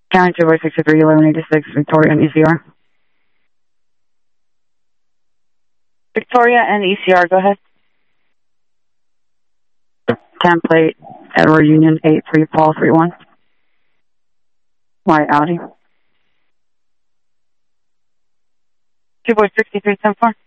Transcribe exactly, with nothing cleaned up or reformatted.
County two by sixty-three, eleven eighty-six, Victoria and E C R. Victoria and E C R, go ahead. Template, Edward Union, eight three Paul three one. White Audi. two by sixty-three, ten four.